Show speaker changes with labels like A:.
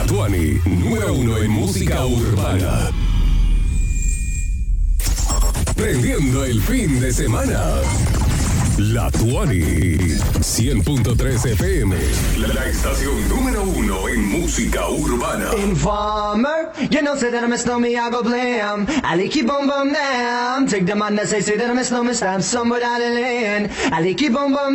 A: Tuani, número 1 en música urbana. Prendiendo el fin de semana. La Tuani, 100.3 FM, la estación número 1 en música urbana.
B: Informer, you know, say that I miss me, I go blam. I like keep on bum down. Take the man that say that I miss me, stab somebody out of land. I like keep on bum